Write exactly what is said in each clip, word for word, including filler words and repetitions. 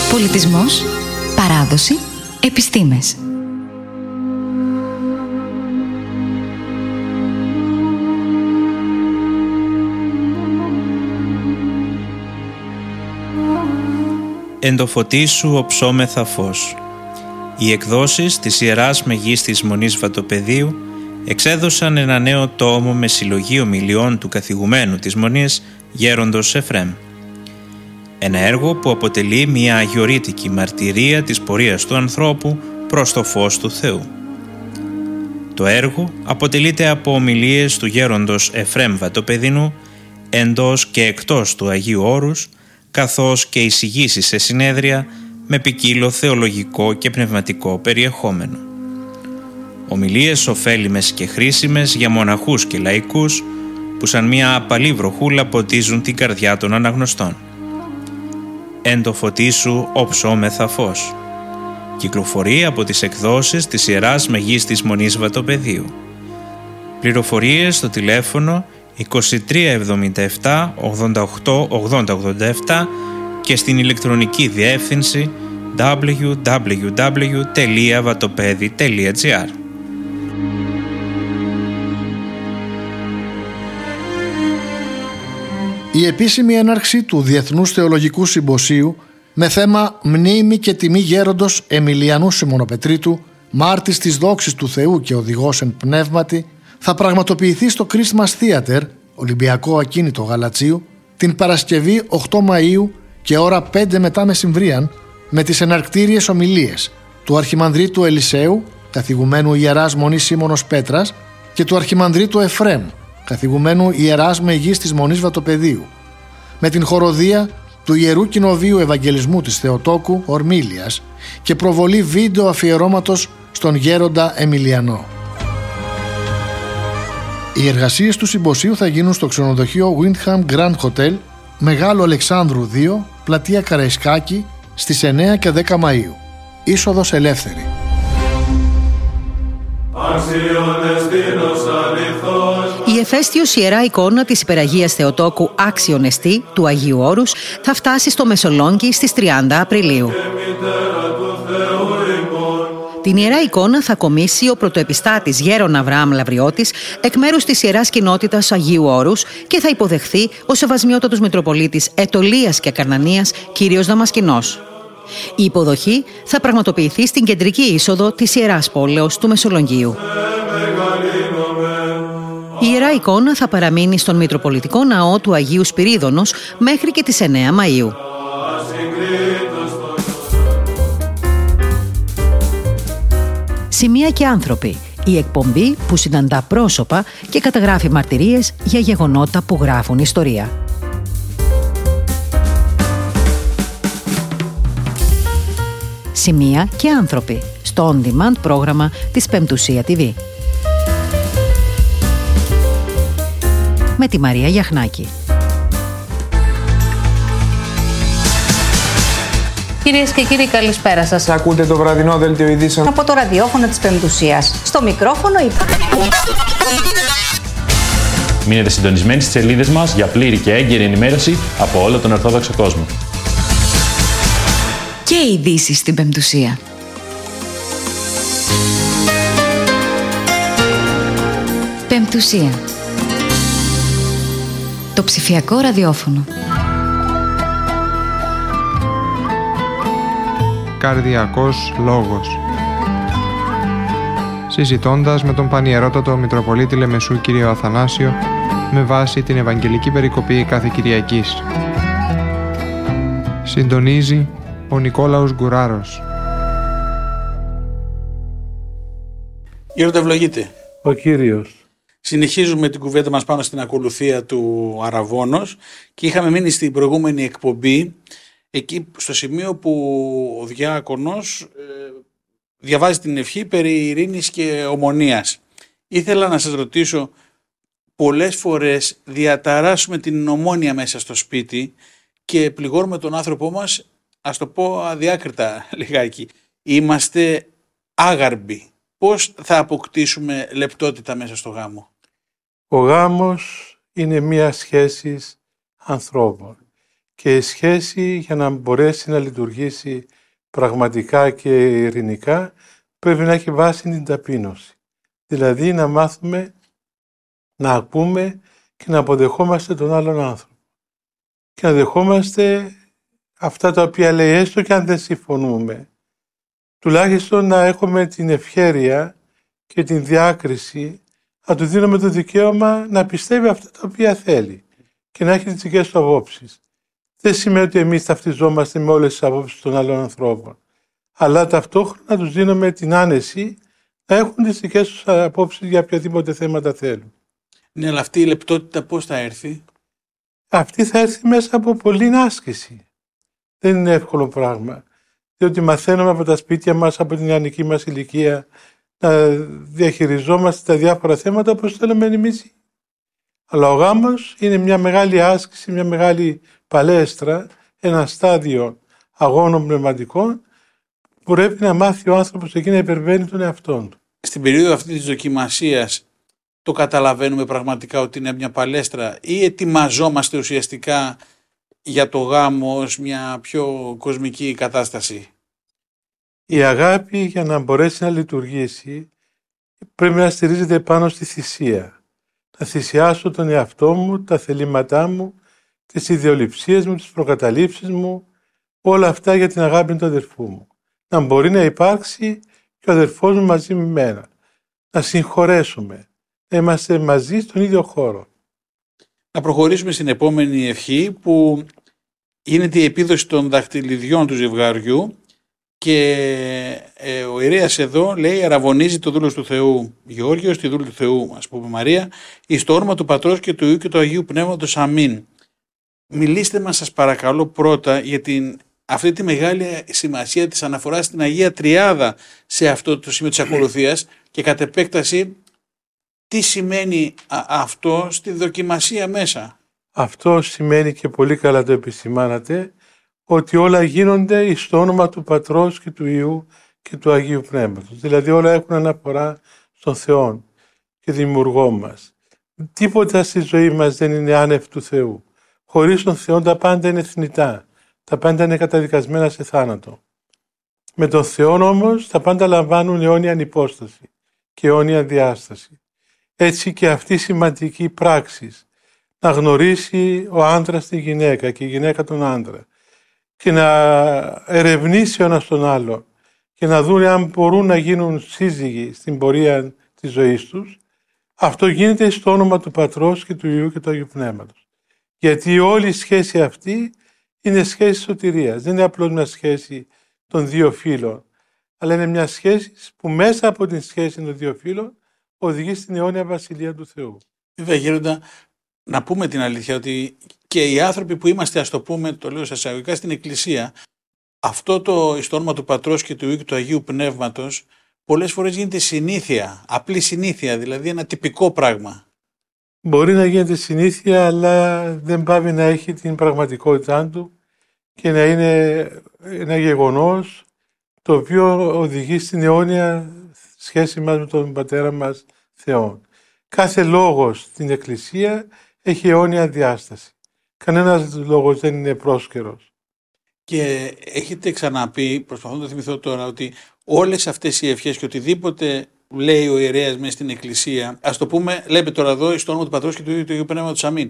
Πολιτισμός, παράδοση, επιστήμες. Εν το φωτί σου οψόμεθα φως. Οι εκδόσεις της Ιεράς Μεγίστης Μονής Βατοπεδίου εξέδωσαν ένα νέο τόμο με συλλογή ομιλιών του καθηγουμένου της Μονής Γέροντος Εφρέμ. Ένα έργο που αποτελεί μια αγιορείτικη μαρτυρία της πορείας του ανθρώπου προς το φως του Θεού. Το έργο αποτελείται από ομιλίες του Γέροντος Εφρέμ Βατοπεδινού εντός και εκτός του Αγίου Όρους, καθώς και εισηγήσεις σε συνέδρια με ποικίλο θεολογικό και πνευματικό περιεχόμενο. Ομιλίες ωφέλιμες και χρήσιμες για μοναχούς και λαϊκούς που σαν μια απαλή βροχούλα ποτίζουν την καρδιά των αναγνωστών. Εν το φωτί σου οψόμεθα φως. Κυκλοφορεί από τις εκδόσεις της Ιεράς Μεγίστης Μονής Βατοπεδίου. Πληροφορίες στο τηλέφωνο είκοσι τρία εβδομήντα επτά ογδόντα οκτώ ογδόντα ογδόντα επτά και στην ηλεκτρονική διεύθυνση double-u double-u double-u τελεία vatopedi τελεία gr. Η επίσημη έναρξη του Διεθνούς Θεολογικού Συμποσίου με θέμα «Μνήμη και τιμή γέροντος Εμιλιανού Σιμωνοπετρίτου, μάρτης της δόξης του Θεού και οδηγός εν πνεύματι», θα πραγματοποιηθεί στο Christmas Theater, Ολυμπιακό Ακίνητο Γαλατσίου, την Παρασκευή οκτώ Μαΐου και ώρα πέντε μετά μεσημβρίαν, με τις εναρκτήριες ομιλίες του Αρχιμανδρίτου Ελισέου, καθηγουμένου Ιεράς Μονής Σίμωνος Πέτρας, και του Αρχιμανδρίτου Εφρέμ, καθηγουμένου Ιεράς Μεγίστης Μονής Βατοπεδίου, με την χοροδία του Ιερού Κοινοβείου Ευαγγελισμού της Θεοτόκου Ορμήλιας και προβολή βίντεο αφιερώματος στον γέροντα Εμιλιανό. Οι εργασίες του συμποσίου θα γίνουν στο ξενοδοχείο Windham Grand Hotel, Μεγάλο Αλεξάνδρου δύο, πλατεία Καραϊσκάκη, στις εννέα και δέκα Μαΐου. Είσοδος ελεύθερη. Η εφαίστειος Ιερά Εικόνα της Υπεραγίας Θεοτόκου Άξιον Εστί του Αγίου Όρους θα φτάσει στο Μεσολόγγι στις τριάντα Απριλίου. Την Ιερά Εικόνα θα κομίσει ο πρωτοεπιστάτης Γέρον Αβραάμ Λαβριώτης εκ μέρους της Ιεράς Κοινότητας Αγίου Όρους και θα υποδεχθεί ο Σεβασμιότατος Μητροπολίτης Ετωλίας και Καρνανίας κύριος Δαμασκηνός. Η υποδοχή θα πραγματοποιηθεί στην κεντρική είσοδο της Ιεράς Πόλεως του Μεσολογγίου. Η Ιερά Εικόνα θα παραμείνει στον Μητροπολιτικό Ναό του Αγίου Σπυρίδωνος μέχρι και τις εννέα Μαΐου. Σημεία και άνθρωποι. Η εκπομπή που συναντά πρόσωπα και καταγράφει μαρτυρίες για γεγονότα που γράφουν ιστορία. Σημεία και άνθρωποι στο on-demand πρόγραμμα της Πεμπτουσία τι βι. Με τη Μαρία Γιαχνάκη. Κυρίες και κύριοι, καλησπέρα σας. Ακούτε το βραδινό δελτίο ειδήσεων από το ραδιόφωνο της Πεμπτουσίας. Στο μικρόφωνο η... Μείνετε συντονισμένοι στις σελίδες μας για πλήρη και έγκαιρη ενημέρωση από όλο τον Ορθόδοξο κόσμο. Και ειδήσεις στην Πεμπτουσία. Πεμπτουσία. Το ψηφιακό ραδιόφωνο. Καρδιακός λόγος. Συζητώντας με τον Πανιερότατο Μητροπολίτη Λεμεσού κύριο Αθανάσιο με βάση την Ευαγγελική Περικοπή κάθε Κυριακής. Συντονίζει ο Νικόλαος Γκουράρος. Γέροντα, ευλογείτε. Ο Κύριος. Συνεχίζουμε την κουβέντα μας πάνω στην ακολουθία του Αραβώνος και είχαμε μείνει στην προηγούμενη εκπομπή εκεί στο σημείο που ο διάκονος ε, διαβάζει την ευχή περί ειρήνης και ομονίας. Ήθελα να σας ρωτήσω, πολλές φορές διαταράσσουμε την ομόνοια μέσα στο σπίτι και πληγώνουμε τον άνθρωπό μας, ας το πω αδιάκριτα λιγάκι. Είμαστε άγαρμποι. Πώς θα αποκτήσουμε λεπτότητα μέσα στο γάμο? Ο γάμος είναι μία σχέση ανθρώπων Και η σχέση, για να μπορέσει να λειτουργήσει πραγματικά και ειρηνικά, πρέπει να έχει βάση την ταπείνωση. Δηλαδή να μάθουμε να ακούμε και να αποδεχόμαστε τον άλλον άνθρωπο. Και να δεχόμαστε αυτά τα οποία λέει, έστω και αν δεν συμφωνούμε. Τουλάχιστον να έχουμε την ευχέρεια και την διάκριση, να του δίνουμε το δικαίωμα να πιστεύει αυτά τα οποία θέλει και να έχει τις δικές του απόψεις. Δεν σημαίνει ότι εμείς ταυτιζόμαστε με όλες τις απόψεις των άλλων ανθρώπων, αλλά ταυτόχρονα τους δίνουμε την άνεση να έχουν τις δικές τους απόψεις για οποιαδήποτε θέματα θέλουν. Ναι, αλλά αυτή η λεπτότητα πώς θα έρθει? Αυτή θα έρθει μέσα από πολλή άσκηση. Δεν είναι εύκολο πράγμα. Διότι μαθαίνουμε από τα σπίτια μας, από την νεανική μας ηλικία, να διαχειριζόμαστε τα διάφορα θέματα όπως θέλουμε εμείς. Αλλά ο γάμος είναι μια μεγάλη άσκηση, μια μεγάλη παλέστρα, ένα στάδιο αγώνων πνευματικών που πρέπει να μάθει ο άνθρωπος εκεί να υπερβαίνει τον εαυτόν του. Στην περίοδο αυτή της δοκιμασίας το καταλαβαίνουμε πραγματικά ότι είναι μια παλέστρα ή ετοιμαζόμαστε ουσιαστικά για το γάμο ως μια πιο κοσμική κατάσταση? Η αγάπη, για να μπορέσει να λειτουργήσει, πρέπει να στηρίζεται πάνω στη θυσία. Να θυσιάσω τον εαυτό μου, τα θελήματά μου, τις ιδεολειψίες μου, τις προκαταλήψεις μου, όλα αυτά για την αγάπη του αδερφού μου. Να μπορεί να υπάρξει και ο αδερφός μου μαζί με μένα. Να συγχωρέσουμε, να είμαστε μαζί στον ίδιο χώρο. Να προχωρήσουμε στην επόμενη ευχή, που γίνεται η επίδοση των δαχτυλιδιών του ζευγαριού και ε, ο ιερέας εδώ λέει, αραβωνίζει το δούλος του Θεού Γεώργιος, τη δούλη του Θεού, ας πούμε Μαρία, εις το όνομα του Πατρός και του Υιού και του Αγίου Πνεύματος. Αμήν. Μιλήστε μας σας παρακαλώ πρώτα για την, αυτή τη μεγάλη σημασία της αναφοράς στην Αγία Τριάδα σε αυτό το σημείο της ακολουθίας και κατ' επέκταση τι σημαίνει α, αυτό στη δοκιμασία μέσα. Αυτό σημαίνει, και πολύ καλά το επισημάνατε, ότι όλα γίνονται εις το όνομα του Πατρός και του Υιού και του Αγίου Πνεύματος. Δηλαδή όλα έχουν αναφορά στον Θεό και δημιουργό μας. Τίποτα στη ζωή μας δεν είναι άνευ του Θεού. Χωρίς τον Θεό τα πάντα είναι θνητά. Τα πάντα είναι καταδικασμένα σε θάνατο. Με τον Θεό όμως τα πάντα λαμβάνουν αιώνια ανυπόσταση και αιώνια διάσταση. Έτσι και αυτή η σημαντική πράξη, να γνωρίσει ο άντρας τη γυναίκα και η γυναίκα τον άντρα και να ερευνήσει ο ένας τον άλλο και να δουν αν μπορούν να γίνουν σύζυγοι στην πορεία της ζωής τους, αυτό γίνεται στο όνομα του Πατρός και του Υιού και του Αγίου Πνεύματος. Γιατί όλη η σχέση αυτή είναι σχέση σωτηρίας. Δεν είναι απλώς μια σχέση των δύο φύλων, αλλά είναι μια σχέση που μέσα από την σχέση των δύο φύλων οδηγεί στην αιώνια βασιλεία του Θεού. Βέβαια Γέροντα, να πούμε την αλήθεια ότι και οι άνθρωποι που είμαστε, ας το πούμε, το λέω σας εισαγωγικά, στην Εκκλησία, αυτό το στο όνομα του Πατρός και του Υιού και του Αγίου Πνεύματος πολλές φορές γίνεται συνήθεια, απλή συνήθεια, δηλαδή ένα τυπικό πράγμα. Μπορεί να γίνεται συνήθεια, αλλά δεν πάβει να έχει την πραγματικότητά του και να είναι ένα γεγονός το οποίο οδηγεί στην αιώνια σχέση μας με τον Πατέρα μας Θεό. Κάθε λόγος στην Εκκλησία έχει αιώνια διάσταση. Κανένας λόγος δεν είναι πρόσκαιρος. Και έχετε ξαναπεί, προσπαθώ να το θυμηθώ τώρα, ότι όλες αυτές οι ευχές και οτιδήποτε λέει ο ιερέας μέσα στην Εκκλησία, ας το πούμε, λέμε τώρα εδώ, στο όνομα του Πατρός και του Υιού και του Αγίου Πνεύματος, αμήν,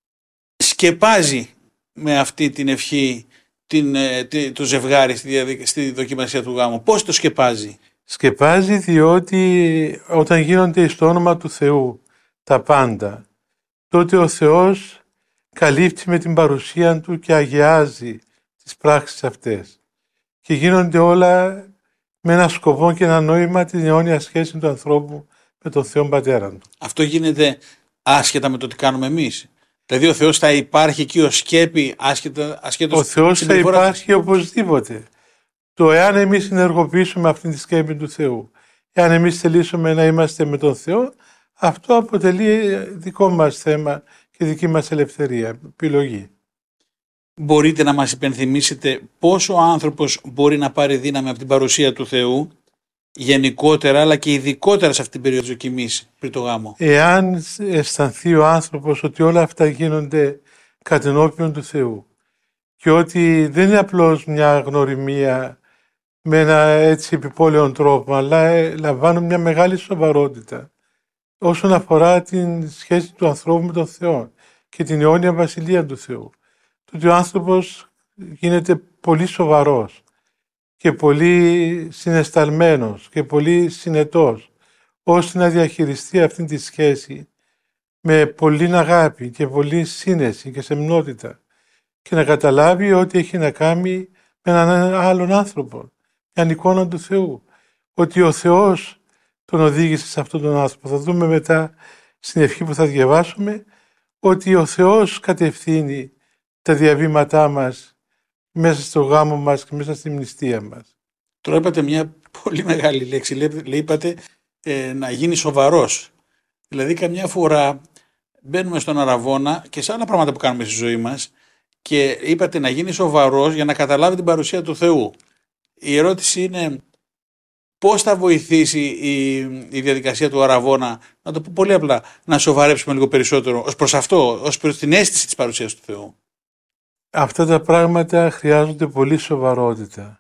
σκεπάζει με αυτή την ευχή την, το ζευγάρι στη, στη δοκιμασία του γάμου. Πώς το σκεπάζει? Σκεπάζει διότι όταν γίνονται στο όνομα του Θεού τα πάντα, τότε ο Θεός καλύπτει με την παρουσία Του και αγιάζει τις πράξεις αυτές. Και γίνονται όλα με ένα σκοπό και ένα νόημα, την αιώνια σχέση του ανθρώπου με τον Θεό Πατέρα του. Αυτό γίνεται άσχετα με το τι κάνουμε εμείς. Δηλαδή ο Θεός θα υπάρχει εκεί ως σκέπη άσχετα, ασχέτως. Ο Θεός θα υπάρχει οπωσδήποτε. Το εάν εμείς συνεργοποιήσουμε αυτήν τη σκέπη του Θεού, εάν εμείς θελήσουμε να είμαστε με τον Θεό, αυτό αποτελεί δικό μας θέμα και δική μας ελευθερία, επιλογή. Μπορείτε να μας υπενθυμίσετε πόσο ο άνθρωπος μπορεί να πάρει δύναμη από την παρουσία του Θεού, γενικότερα αλλά και ειδικότερα σε αυτήν την περίοδο δοκιμής πριν το γάμο? Εάν αισθανθεί ο άνθρωπος ότι όλα αυτά γίνονται κατ' ενώπιον του Θεού και ότι δεν είναι απλώς μια γνωριμία με ένα έτσι επιπόλαιον τρόπο, αλλά λαμβάνουν μια μεγάλη σοβαρότητα όσον αφορά την σχέση του ανθρώπου με τον Θεό και την αιώνια βασιλεία του Θεού. Το ότι ο άνθρωπος γίνεται πολύ σοβαρός και πολύ συναισθαλμένος και πολύ συνετός, ώστε να διαχειριστεί αυτή τη σχέση με πολύ αγάπη και πολύ σύνεση και σεμνότητα και να καταλάβει ότι έχει να κάνει με έναν άλλον άνθρωπο, μια εικόνα του Θεού, ότι ο Θεός τον οδήγησε σε αυτόν τον άνθρωπο. Θα δούμε μετά στην ευχή που θα διαβάσουμε ότι ο Θεός κατευθύνει τα διαβήματά μας μέσα στο γάμο μας και μέσα στη μνηστεία μας. Τώρα είπατε μια πολύ μεγάλη λέξη, λέει, είπατε ε, να γίνει σοβαρός. Δηλαδή καμιά φορά μπαίνουμε στον αραβώνα και σε άλλα πράγματα που κάνουμε στη ζωή μας και είπατε να γίνει σοβαρός για να καταλάβει την παρουσία του Θεού. Η ερώτηση είναι πώς θα βοηθήσει η, η διαδικασία του αραβώνα, να το πω πολύ απλά, να σοβαρέψουμε λίγο περισσότερο ως προς αυτό, ως προς την αίσθηση της παρουσίας του Θεού. Αυτά τα πράγματα χρειάζονται πολύ σοβαρότητα.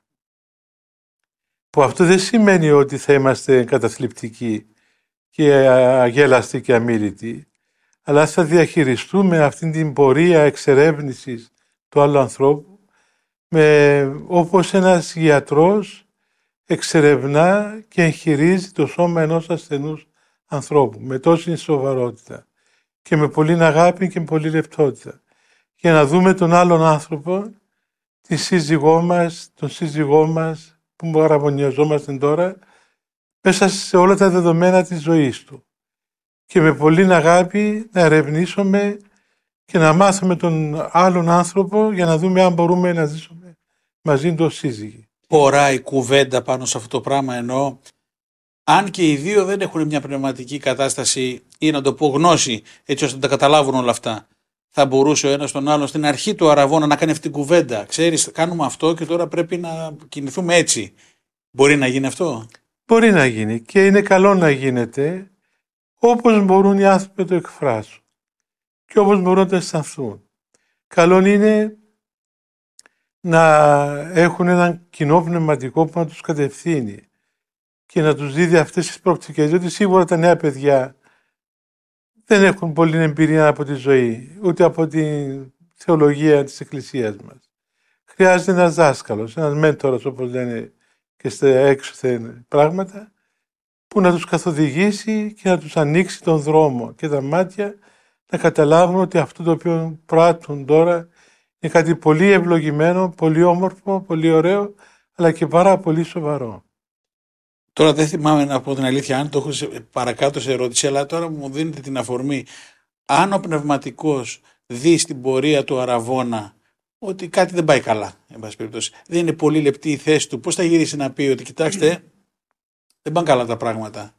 Που αυτό δεν σημαίνει ότι θα είμαστε καταθλιπτικοί και αγέλαστοι και αμίλητοι, αλλά θα διαχειριστούμε αυτήν την πορεία εξερεύνησης του άλλου ανθρώπου με, όπως ένας γιατρός εξερευνά και εγχειρίζει το σώμα ενός ασθενούς ανθρώπου με τόση σοβαρότητα και με πολύ αγάπη και με πολύ λεπτότητα, για να δούμε τον άλλον άνθρωπο, τη σύζυγό μας, τον σύζυγό μας που αραβωνιαζόμαστε τώρα, μέσα σε όλα τα δεδομένα της ζωής του. Και με πολύ αγάπη να ερευνήσουμε και να μάθουμε τον άλλον άνθρωπο για να δούμε αν μπορούμε να ζήσουμε μαζί του ως σύζυγοι. Χωράει κουβέντα πάνω σε αυτό το πράγμα, ενώ αν και οι δύο δεν έχουν μια πνευματική κατάσταση ή να το πω γνώση, έτσι ώστε να τα καταλάβουν όλα αυτά, θα μπορούσε ο ένας τον άλλον στην αρχή του αραβώνα να κάνει αυτή την κουβέντα. Ξέρεις, κάνουμε αυτό και τώρα πρέπει να κινηθούμε έτσι. Μπορεί να γίνει αυτό? Μπορεί να γίνει και είναι καλό να γίνεται όπως μπορούν οι άνθρωποι να το εκφράσουν και όπως μπορούν να το αισθανθούν. Καλό είναι να έχουν έναν κοινό πνευματικό που να τους κατευθύνει και να τους δίδει αυτές τις προοπτικές, διότι σίγουρα τα νέα παιδιά δεν έχουν πολλή εμπειρία από τη ζωή, ούτε από τη θεολογία της Εκκλησίας μας. Χρειάζεται ένας δάσκαλος, ένας μέντορας όπως λένε και στα έξωθεν πράγματα, που να τους καθοδηγήσει και να τους ανοίξει τον δρόμο και τα μάτια να καταλάβουν ότι αυτό το οποίο πράττουν τώρα είναι κάτι πολύ ευλογημένο, πολύ όμορφο, πολύ ωραίο, αλλά και πάρα πολύ σοβαρό. Τώρα δεν θυμάμαι να πω την αλήθεια αν το έχω παρακάτω σε ερώτηση, αλλά τώρα μου δίνετε την αφορμή. Αν ο πνευματικός δει στην πορεία του αραβώνα ότι κάτι δεν πάει καλά, εν πάση περιπτώσει, δεν είναι πολύ λεπτή η θέση του, πώς θα γυρίσει να πει ότι κοιτάξτε, δεν πάνε καλά τα πράγματα?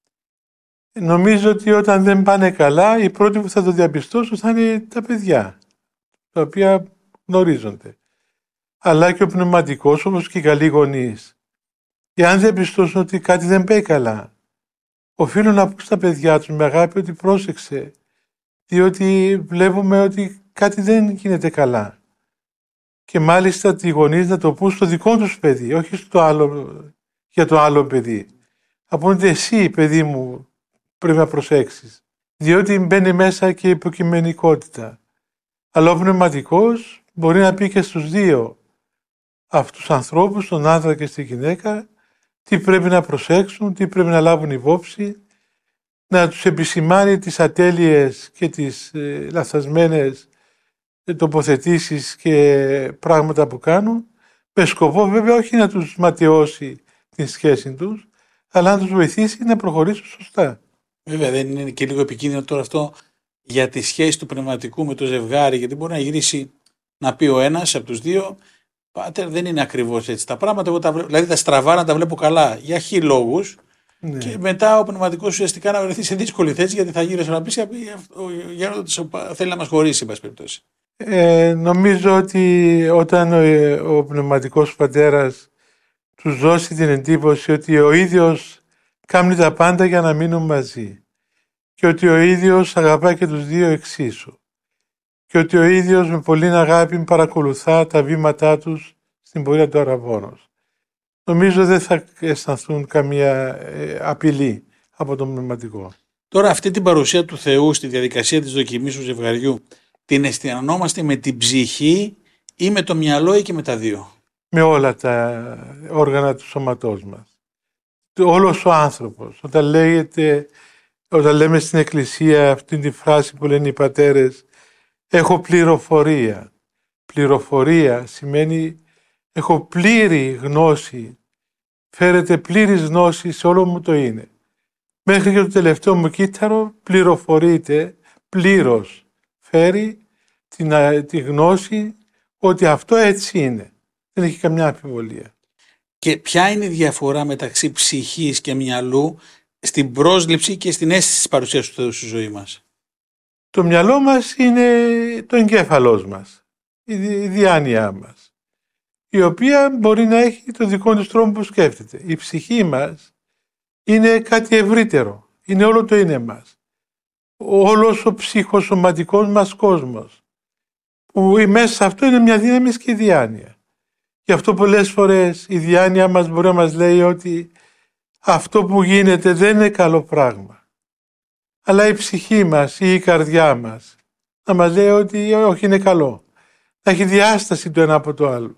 Νομίζω ότι όταν δεν πάνε καλά, οι πρώτοι που θα το διαπιστώσουν θα είναι τα παιδιά, τα οποία γνωρίζονται. Αλλά και ο πνευματικός, όπως και οι καλοί γονείς. Και αν διαπιστώσουν ότι κάτι δεν πάει καλά, οφείλουν να πούν στα παιδιά τους με αγάπη ότι πρόσεξε, διότι βλέπουμε ότι κάτι δεν γίνεται καλά. Και μάλιστα οι γονείς να το πούν στο δικό τους παιδί, όχι στο άλλο, για το άλλο παιδί. Να πούν ότι εσύ, παιδί μου, πρέπει να προσέξεις, διότι μπαίνει μέσα και η υποκειμενικότητα. Αλλά ο πνευματικός μπορεί να πει και στους δύο αυτούς ανθρώπους, τον άντρα και στη γυναίκα, τι πρέπει να προσέξουν, τι πρέπει να λάβουν υπόψη, να τους επισημάνει τις ατέλειες και τις ε, λαθασμένες τοποθετήσεις και πράγματα που κάνουν, με σκοπό βέβαια όχι να τους ματαιώσει την σχέση τους, αλλά να τους βοηθήσει να προχωρήσουν σωστά. Βέβαια δεν είναι και λίγο επικίνδυνο τώρα αυτό για τη σχέση του πνευματικού με το ζευγάρι, γιατί μπορεί να γυρίσει να πει ο ένας από τους δύο, πάτερ, δεν είναι ακριβώς έτσι τα πράγματα, εγώ τα βλέπω, δηλαδή τα στραβά να τα βλέπω καλά για χι λόγους, ναι. Και μετά ο πνευματικός ουσιαστικά να βρεθεί σε δύσκολη θέση, γιατί θα γύρει να πει ο γέροντας θέλει να μας χωρίσει, εν πάση περιπτώσει. Ε, νομίζω ότι όταν ο, ο πνευματικός πατέρας τους δώσει την εντύπωση ότι ο ίδιος κάνει τα πάντα για να μείνουν μαζί και ότι ο ίδιος αγαπάει και τους δύο εξίσου και ότι ο ίδιος με πολλή αγάπη παρακολουθά τα βήματά τους στην πορεία του Αραβώνος. Νομίζω δεν θα αισθανθούν καμία απειλή από τον πνευματικό. Τώρα αυτή την παρουσία του Θεού στη διαδικασία της δοκιμής του ζευγαριού την αισθανόμαστε με την ψυχή ή με το μυαλό ή και με τα δύο? Με όλα τα όργανα του σώματός μας. Όλος ο άνθρωπος, όταν, λέγεται, όταν λέμε στην Εκκλησία αυτή τη φράση που λένε οι πατέρες, έχω πληροφορία. Πληροφορία σημαίνει έχω πλήρη γνώση, φέρεται πλήρης γνώση σε όλο μου το είναι. Μέχρι και το τελευταίο μου κύτταρο πληροφορείται πλήρως, φέρει την, τη γνώση ότι αυτό έτσι είναι. Δεν έχει καμιά αμφιβολία. Και ποια είναι η διαφορά μεταξύ ψυχής και μυαλού στην πρόσληψη και στην αίσθηση της παρουσίας του Θεού στη ζωή μας? Το μυαλό μας είναι το εγκέφαλός μας, η διάνοιά μας, η οποία μπορεί να έχει το δικό της τρόπο που σκέφτεται. Η ψυχή μας είναι κάτι ευρύτερο, είναι όλο το είναι μας. Όλος ο ψυχοσωματικός μας κόσμος, που μέσα σε αυτό είναι μια δύναμη και διάνοια. Γι' αυτό πολλές φορές η διάνοια μας μπορεί να μας λέει ότι αυτό που γίνεται δεν είναι καλό πράγμα. Αλλά η ψυχή μας ή η καρδιά μας να μας λέει ότι όχι, είναι καλό. Να έχει διάσταση το ένα από το άλλο.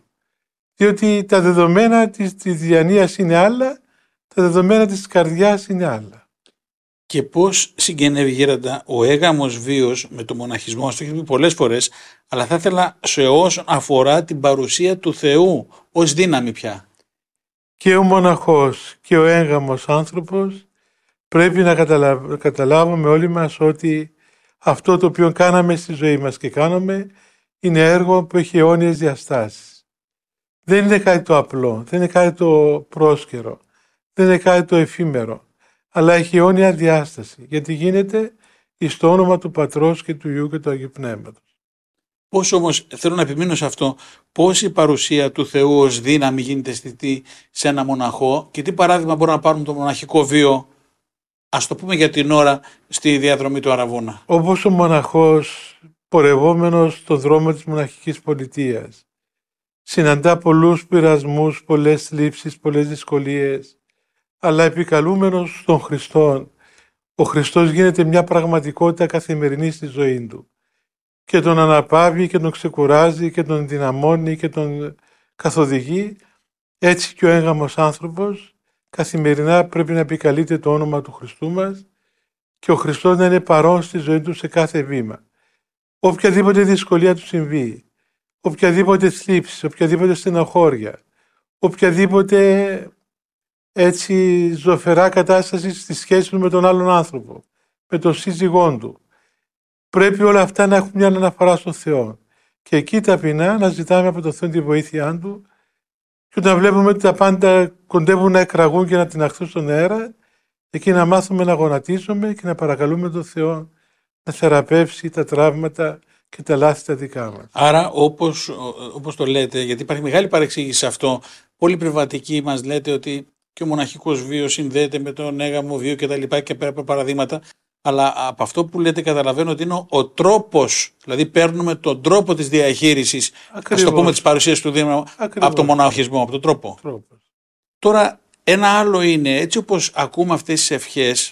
Διότι τα δεδομένα της, της διανοίας είναι άλλα, τα δεδομένα της καρδιάς είναι άλλα. Και πώς συγγενεύει, Γέροντα, ο έγαμος βίος με το μοναχισμό? Αυτό έχει πει πολλές φορές, αλλά θα ήθελα σε όσον αφορά την παρουσία του Θεού ως δύναμη πια. Και ο μοναχός και ο έγαμος άνθρωπος πρέπει να καταλάβουμε, καταλάβουμε όλοι μας ότι αυτό το οποίο κάναμε στη ζωή μας και κάνουμε είναι έργο που έχει αιώνιες διαστάσεις. Δεν είναι κάτι το απλό, δεν είναι κάτι το πρόσκαιρο, δεν είναι κάτι το εφήμερο, αλλά έχει αιώνια διάσταση, γιατί γίνεται εις το όνομα του Πατρός και του Υιού και του Αγίου Πνεύματος. Πώς όμως, θέλω να επιμείνω σε αυτό, πώς η παρουσία του Θεού ως δύναμη γίνεται αισθητή σε ένα μοναχό και τι παράδειγμα μπορούμε να πάρουμε το μοναχικό βίο, ας το πούμε για την ώρα, στη διαδρομή του Αραβώνα? Όπως ο μοναχός πορευόμενος στον δρόμο της μοναχικής πολιτείας συναντά πολλούς πειρασμούς, πολλές θλίψεις, πολλές δυσκολίες, αλλά επικαλούμενος στον Χριστόν, ο Χριστός γίνεται μια πραγματικότητα καθημερινή στη ζωή του και τον αναπαύει και τον ξεκουράζει και τον δυναμώνει και τον καθοδηγεί. Έτσι και ο έγαμος άνθρωπος καθημερινά πρέπει να επικαλείται το όνομα του Χριστού μας και ο Χριστός να είναι παρόν στη ζωή του σε κάθε βήμα. Οποιαδήποτε δυσκολία του συμβεί, οποιαδήποτε θλίψη, οποιαδήποτε στενοχώρια, οποιαδήποτε έτσι ζωφερά κατάσταση στη σχέση του με τον άλλον άνθρωπο, με τον σύζυγό του, πρέπει όλα αυτά να έχουν μια αναφορά στον Θεό. Και εκεί ταπεινά να ζητάμε από τον Θεό τη βοήθειά του και όταν βλέπουμε ότι τα πάντα κοντεύουν να εκραγούν και να τιναχθούν στον αέρα, εκεί να μάθουμε να γονατίζουμε και να παρακαλούμε τον Θεό να θεραπεύσει τα τραύματα και τα λάθη τα δικά μας. Άρα όπως, όπως το λέτε, γιατί υπάρχει μεγάλη παρεξήγηση σε αυτό, πολλοί πνευματικοί μας λέτε ότι και ο μοναχικός βίος συνδέεται με τον έγαμο βίο και τα λοιπά και πέρα από παραδείγματα, αλλά από αυτό που λέτε καταλαβαίνω ότι είναι ο, ο τρόπος, δηλαδή παίρνουμε τον τρόπο της διαχείρισης, ας το πούμε της παρουσίας του Δήμου, από τον μοναχισμό, από τον τρόπο. Τρόπος. Τώρα ένα άλλο είναι, έτσι όπως ακούμε αυτές τις ευχές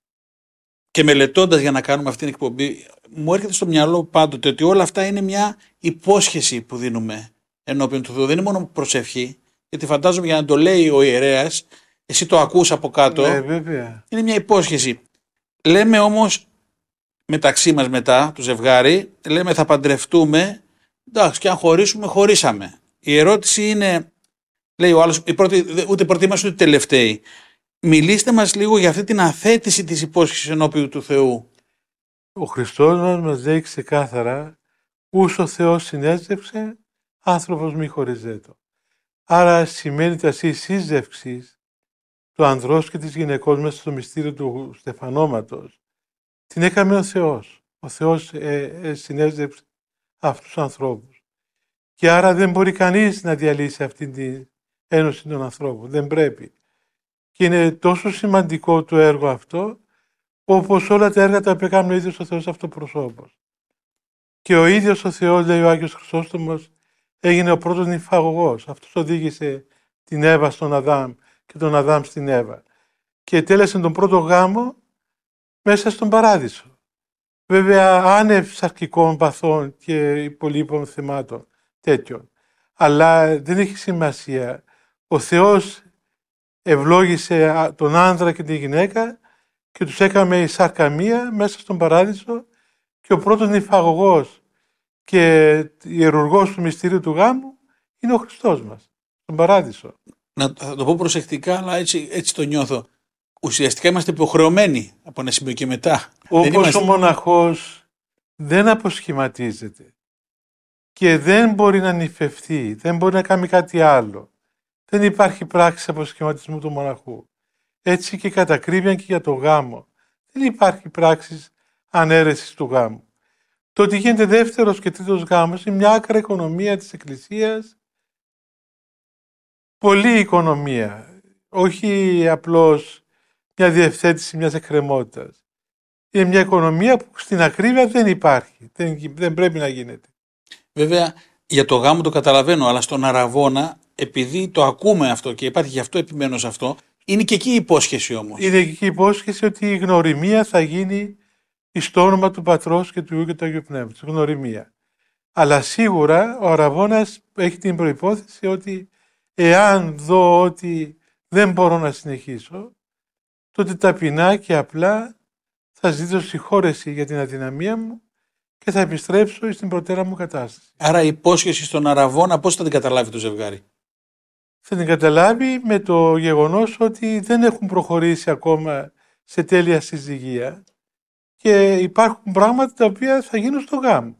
και μελετώντας για να κάνουμε αυτή την εκπομπή, μου έρχεται στο μυαλό πάντοτε ότι όλα αυτά είναι μια υπόσχεση που δίνουμε ενώπιον του Θεού. Δεν είναι μόνο προσευχή, γιατί φαντάζομαι για να το λέει ο ιερέας, εσύ το ακούς από κάτω, ναι, βέβαια. Είναι μια υπόσχεση. Λέμε όμως μεταξύ μας μετά, το ζευγάρι, λέμε θα παντρευτούμε, εντάξει, και αν χωρίσουμε, χωρίσαμε. Η ερώτηση είναι, λέει ο άλλος, η πρώτη, ούτε πρώτη μας ούτε τελευταίη. Μιλήστε μας λίγο για αυτή την αθέτηση της υπόσχεσης ενώπιου του Θεού. Ο Χριστός μας μας λέει ξεκάθαρα, ούς ο Θεός συνέζευξε, άνθρωπος μη χωριζέτο. Άρα σημαίνει τα σύζευξης του ανδρός και της γυναικός μέσα στο μυστήριο του στεφανώματος. Την έκαμε ο Θεός. Ο Θεός ε, ε, συνέζευξε αυτούς τους ανθρώπους. Και άρα δεν μπορεί κανείς να διαλύσει αυτή την ένωση των ανθρώπων. Δεν πρέπει. Και είναι τόσο σημαντικό το έργο αυτό, όπως όλα τα έργα τα οποία κάνει ο ίδιος ο Θεός αυτοπροσώπος. Και ο ίδιος ο Θεός, λέει ο Άγιος Χρυσόστομος, έγινε ο πρώτος νυμφαγωγός. Αυτός οδήγησε την Εύα στον Αδάμ και τον Αδάμ στην Εύα. Και τέλεσε τον πρώτο γάμο μέσα στον Παράδεισο. Βέβαια άνευ σαρκικών παθών και υπολείπων θεμάτων τέτοιων. Αλλά δεν έχει σημασία. Ο Θεός ευλόγησε τον άνδρα και τη γυναίκα και τους έκαμε η σάρκα μία μέσα στον Παράδεισο και ο πρώτος νυμφαγωγός και ιερουργός του μυστηρίου του γάμου είναι ο Χριστός μας, στον Παράδεισο. Να θα το πω προσεκτικά, αλλά έτσι, έτσι το νιώθω. Ουσιαστικά είμαστε υποχρεωμένοι από ένα σημείο και μετά. Όπως είμαστε... ο μοναχός δεν αποσχηματίζεται και δεν μπορεί να νυφευτεί, δεν μπορεί να κάνει κάτι άλλο. Δεν υπάρχει πράξη αποσχηματισμού του μοναχού. Έτσι και κατά ακρίβεια και για το γάμο. Δεν υπάρχει πράξη ανέρεσης του γάμου. Το ότι γίνεται δεύτερος και τρίτος γάμος είναι μια άκρα οικονομία της Εκκλησίας. Πολλή οικονομία. Όχι απλώς μια διευθέτηση μιας εκκρεμότητας. Είναι μια οικονομία που στην ακρίβεια δεν υπάρχει. Δεν, δεν πρέπει να γίνεται. Βέβαια για το γάμο το καταλαβαίνω, αλλά στον Αραβώνα, επειδή το ακούμε αυτό και υπάρχει γι' αυτό επιμένω σε αυτό, είναι και εκεί η υπόσχεση όμως. Είναι και εκεί η υπόσχεση ότι η γνωριμία θα γίνει εις το όνομα του Πατρός και του Υιού και του Αγίου Πνεύματος. Γνωριμία. Αλλά σίγουρα ο Αραβώνας έχει την προϋπόθεση ότι εάν δω ότι δεν μπορώ να συνεχίσω, τότε ταπεινά και απλά θα ζητήσω συγχώρεση για την αδυναμία μου και θα επιστρέψω στην προτέρα μου κατάσταση. Άρα η υπόσχεση στον Αραβώνα πώς θα την καταλάβει το ζευγάρι? Θα την καταλάβει με το γεγονός ότι δεν έχουν προχωρήσει ακόμα σε τέλεια συζυγία και υπάρχουν πράγματα τα οποία θα γίνουν στο γάμο.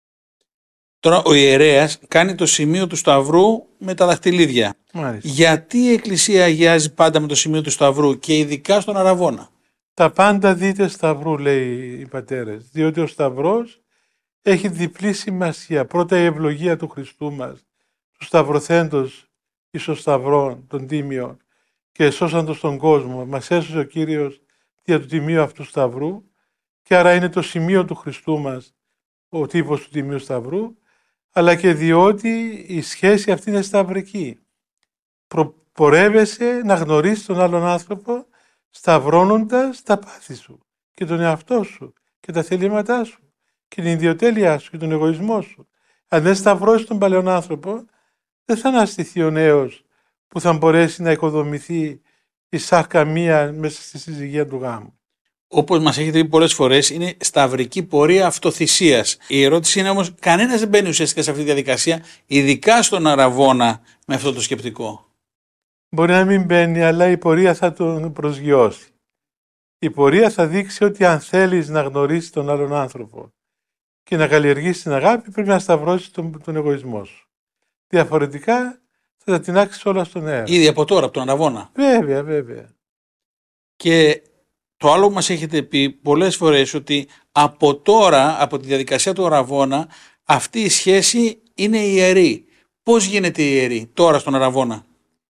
Τώρα ο ιερέας κάνει το σημείο του Σταυρού με τα δαχτυλίδια. Μάλιστα. Γιατί η Εκκλησία αγιάζει πάντα με το σημείο του Σταυρού και ειδικά στον Αραβώνα? Τα πάντα δείτε Σταυρού, λέει οι πατέρες, διότι ο Σταυρός έχει διπλή σημασία. Πρώτα η ευλογία του Χριστού μας, του Σταυρωθέντος εις ο Σταυρών των Τίμιων και εσώσαντος τον κόσμο. Μας έσωσε ο Κύριος δια του τιμίου αυτού Σταυρού και άρα είναι το σημείο του Χριστού μας ο τύπος του Τιμίου Σταυρού, αλλά και διότι η σχέση αυτή είναι σταυρική. Προπορεύεσαι να γνωρίσεις τον άλλον άνθρωπο σταυρώνοντας τα πάθη σου και τον εαυτό σου και τα θελήματά σου και την ιδιοτέλειά σου και τον εγωισμό σου. Αν δεν σταυρώσεις τον παλαιόν άνθρωπο, δεν θα αναστηθεί ο νέος που θα μπορέσει να οικοδομηθεί η σάρκα μία μέσα στη συζυγία του γάμου. Όπως μας έχετε πει πολλές φορές, είναι σταυρική πορεία αυτοθυσίας. Η ερώτηση είναι όμως, κανένας δεν μπαίνει ουσιαστικά σε αυτή τη διαδικασία, ειδικά στον Αραβώνα, με αυτό το σκεπτικό. Μπορεί να μην μπαίνει, αλλά η πορεία θα τον προσγειώσει. Η πορεία θα δείξει ότι αν θέλεις να γνωρίσεις τον άλλον άνθρωπο και να καλλιεργήσεις την αγάπη, πρέπει να σταυρώσεις τον, τον εγωισμό σου. Διαφορετικά θα τα τεινάξεις όλα στον αέρα. Ήδη από τώρα, από τον Αραβώνα. Βέβαια, βέβαια. Και το άλλο που μας έχετε πει πολλές φορές, ότι από τώρα, από τη διαδικασία του Αραβώνα, αυτή η σχέση είναι ιερή. Πώς γίνεται ιερή τώρα στον Αραβώνα?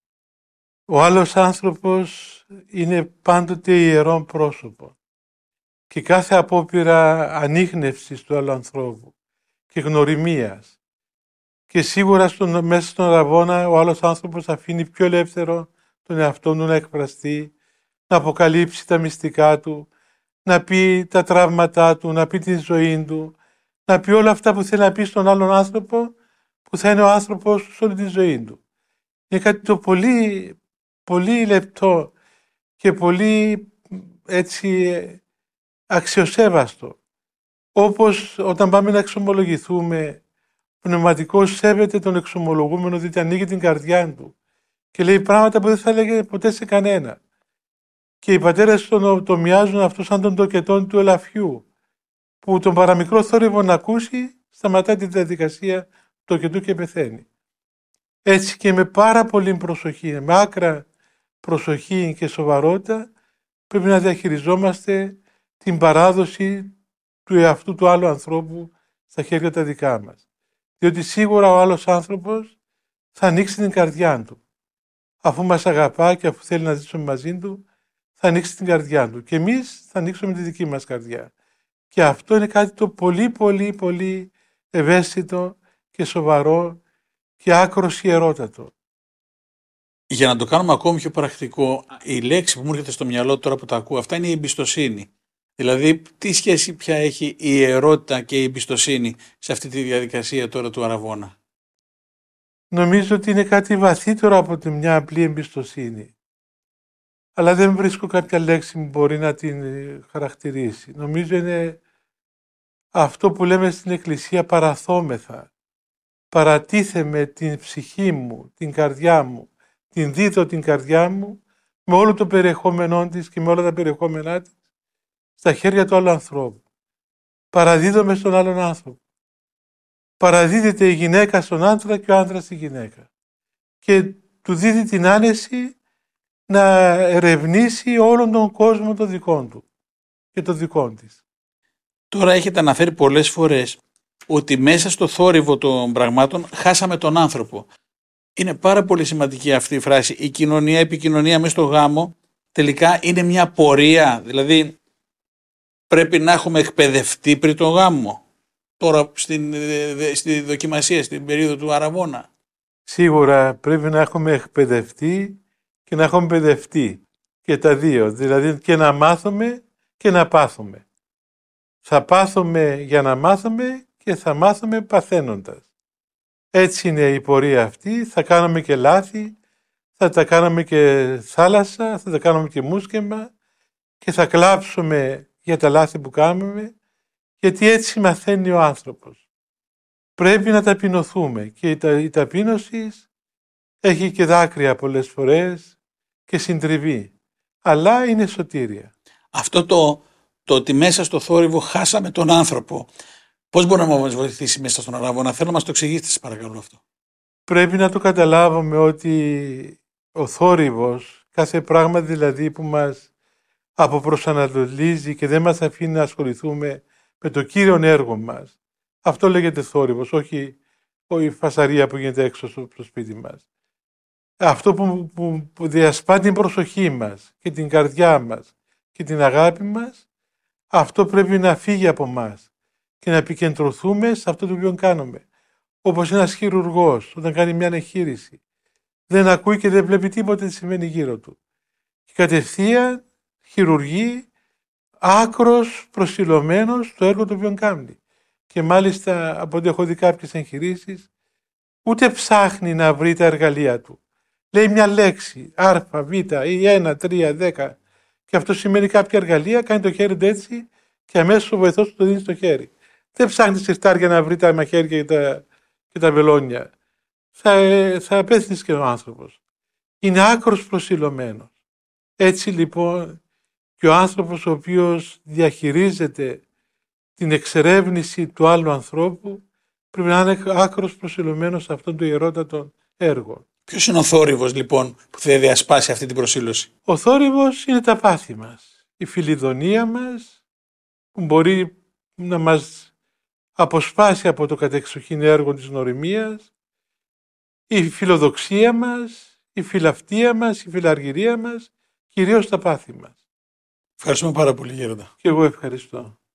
Ο άλλος άνθρωπος είναι πάντοτε ιερόν πρόσωπο και κάθε απόπειρα ανίχνευσης του άλλου ανθρώπου και γνωριμίας. Και σίγουρα στον, μέσα στον Αραβώνα ο άλλος άνθρωπος αφήνει πιο ελεύθερο τον εαυτό του να εκφραστεί, να αποκαλύψει τα μυστικά του, να πει τα τραύματά του, να πει τη ζωή του, να πει όλα αυτά που θέλει να πει στον άλλον άνθρωπο, που θα είναι ο άνθρωπος σε όλη τη ζωή του. Είναι κάτι το πολύ, πολύ λεπτό και πολύ έτσι αξιοσέβαστο. Όπως όταν πάμε να εξομολογηθούμε, πνευματικός σέβεται τον εξομολογούμενο, διότι ανοίγει την καρδιά του και λέει πράγματα που δεν θα έλεγε ποτέ σε κανένα. Και οι πατέρες τον το μοιάζουν αυτό σαν τον τοκετόν του ελαφιού, που τον παραμικρό θόρυβο να ακούσει, σταματάει τη διαδικασία του τοκετού και πεθαίνει. Έτσι και με πάρα πολύ προσοχή, με άκρα προσοχή και σοβαρότητα, πρέπει να διαχειριζόμαστε την παράδοση του εαυτού του άλλου ανθρώπου στα χέρια τα δικά μας. Διότι σίγουρα ο άλλος άνθρωπος θα ανοίξει την καρδιά του. Αφού μας αγαπά και αφού θέλει να ζήσουμε μαζί του, θα ανοίξει την καρδιά του. Και εμείς θα ανοίξουμε τη δική μας καρδιά. Και αυτό είναι κάτι το πολύ πολύ πολύ ευαίσθητο και σοβαρό και άκρος ιερότατο. Για να το κάνουμε ακόμη πιο πρακτικό, η λέξη που μου έρχεται στο μυαλό τώρα που τα ακούω, αυτά είναι η εμπιστοσύνη. Δηλαδή, τι σχέση πια έχει η ιερότητα και η εμπιστοσύνη σε αυτή τη διαδικασία τώρα του αραβώνα? Νομίζω ότι είναι κάτι βαθύτερο από τη μια απλή εμπιστοσύνη. Αλλά δεν βρίσκω κάποια λέξη που μπορεί να την χαρακτηρίσει. Νομίζω είναι αυτό που λέμε στην Εκκλησία παραθόμεθα. Παρατίθεμαι την ψυχή μου, την καρδιά μου, την δίδω την καρδιά μου με όλο το περιεχόμενό της και με όλα τα περιεχόμενά της στα χέρια του άλλου ανθρώπου. Παραδίδομαι στον άλλον άνθρωπο. Παραδίδεται η γυναίκα στον άντρα και ο άντρας στη γυναίκα. Και του δίδει την άνεση να ερευνήσει όλον τον κόσμο το δικό του και το δικό της. Τώρα έχετε αναφέρει πολλές φορές ότι μέσα στο θόρυβο των πραγμάτων χάσαμε τον άνθρωπο. Είναι πάρα πολύ σημαντική αυτή η φράση. Η κοινωνία, η επικοινωνία μέσα στο γάμο τελικά είναι μια πορεία. Δηλαδή πρέπει να έχουμε εκπαιδευτεί πριν τον γάμο. Τώρα στην, στη δοκιμασία, στην περίοδο του αραβώνα. Σίγουρα πρέπει να έχουμε εκπαιδευτεί και να έχουμε παιδευτεί και τα δύο. Δηλαδή και να μάθουμε και να πάθουμε. Θα πάθουμε για να μάθουμε και θα μάθουμε παθαίνοντας. Έτσι είναι η πορεία αυτή, θα κάνουμε και λάθη, θα τα κάνουμε και θάλασσα, θα τα κάνουμε και μουσκεμα και θα κλάψουμε για τα λάθη που κάνουμε, γιατί έτσι μαθαίνει ο άνθρωπος. Πρέπει να ταπεινωθούμε και η ταπείνωση έχει και δάκρυα πολλές φορές και συντριβή, αλλά είναι σωτήρια. Αυτό το, το ότι μέσα στο θόρυβο χάσαμε τον άνθρωπο, πώς μπορεί να μας βοηθήσει μέσα στον αραβώνα? Θέλω να μας το εξηγήσετε, σας παρακαλώ αυτό. Πρέπει να το καταλάβουμε ότι ο θόρυβος, κάθε πράγμα δηλαδή που μας αποπροσανατολίζει και δεν μας αφήνει να ασχοληθούμε με το κύριο έργο μας, αυτό λέγεται θόρυβος, όχι η φασαρία που γίνεται έξω στο σπίτι μας. Αυτό που, που, που διασπά την προσοχή μας και την καρδιά μας και την αγάπη μας, αυτό πρέπει να φύγει από μας και να επικεντρωθούμε σε αυτό το οποίο κάνουμε. Όπως ένας χειρουργός όταν κάνει μια εγχείρηση, δεν ακούει και δεν βλέπει τίποτα τι συμβαίνει γύρω του. Και κατευθείαν χειρουργεί άκρος προσιλωμένος στο έργο το οποίο κάνει. Και μάλιστα από ό,τι έχω δει κάποιες εγχειρήσεις, ούτε ψάχνει να βρει τα εργαλεία του. Λέει μια λέξη, α, β ή ένα, τρία, δέκα, και αυτό σημαίνει κάποια εργαλεία, κάνει το χέρι του έτσι και αμέσως ο βοηθός του το δίνει στο χέρι. Δεν ψάχνει συρτάρια να βρει τα μαχαίρια και τα, και τα βελόνια. Θα, θα απέθυνες και ο άνθρωπος. Είναι άκρος προσιλωμένος. Έτσι λοιπόν και ο άνθρωπος ο οποίος διαχειρίζεται την εξερεύνηση του άλλου ανθρώπου πρέπει να είναι άκρος προσιλωμένος σε αυτόν το ιερότατο έργο. Ποιος είναι ο θόρυβος λοιπόν που θα διασπάσει αυτή την προσήλωση? Ο θόρυβος είναι τα πάθη μας. Η φιλιδονία μας που μπορεί να μας αποσπάσει από το κατεξοχήν έργο της γνωριμίας, η φιλοδοξία μας, η φιλαυτία μας, η φιλαργυρία μας, κυρίως τα πάθη μας. Ευχαριστούμε πάρα πολύ, Γέροντα. Και εγώ ευχαριστώ.